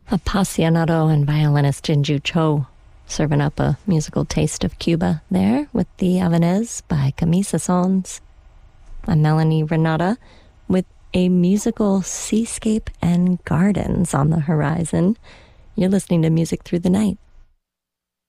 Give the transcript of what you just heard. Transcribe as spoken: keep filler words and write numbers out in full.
Appassionato and violinist Jinju Cho serving up a musical taste of Cuba there with the Havanez by Camisa Sons. I'm Melanie Renata with a musical seascape and gardens on the horizon. You're listening to Music Through the Night